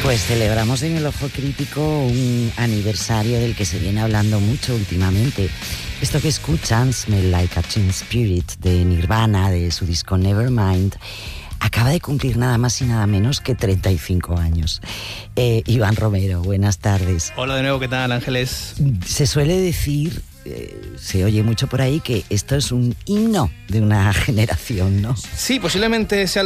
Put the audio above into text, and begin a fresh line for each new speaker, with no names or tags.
Pues celebramos en el Ojo Crítico un aniversario del que se viene hablando mucho últimamente. Esto que escuchan, Smell Like Teen Spirit, de Nirvana, de su disco Nevermind, acaba de cumplir nada más y nada menos que 35 años. Iván Romero, buenas tardes.
Hola de nuevo, ¿qué tal, Ángeles?
Se suele decir, se oye mucho por ahí, que esto es un himno de una generación, ¿no?
Sí, posiblemente sea